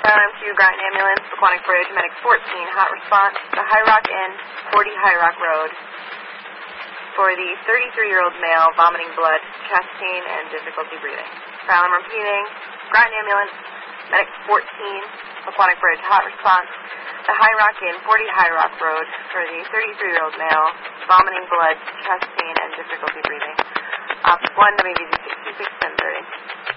Alarm 2, Groton Ambulance, Aquatic Bridge, Medic 14, hot response, the High Rock Inn, 40 High Rock Road. For the 33-year-old male, vomiting blood, chest pain, and difficulty breathing. Fire alarm repeating, Groton Ambulance, Medic 14, Aquatic Bridge, hot response, the High Rock Inn, 40 High Rock Road. For the 33-year-old male, vomiting blood, chest pain, and difficulty breathing. Ops 1, WVZ 66, 1030.